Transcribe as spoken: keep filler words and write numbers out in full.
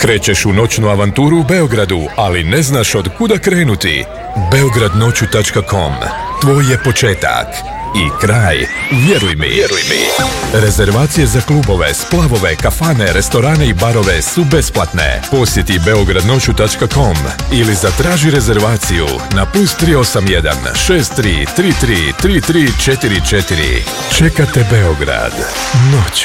Krećeš u noćnu avanturu u Beogradu, ali ne znaš od kuda krenuti? beograd noću tačka com. Tvoj je početak i kraj. Vjeruj mi. Vjeruj mi. Rezervacije za klubove, splavove, kafane, restorane i barove su besplatne. Posjeti beograd noću tačka com ili zatraži rezervaciju na plus tri osam jedan šest tri tri tri tri tri četiri četiri. Čekate Beograd noću.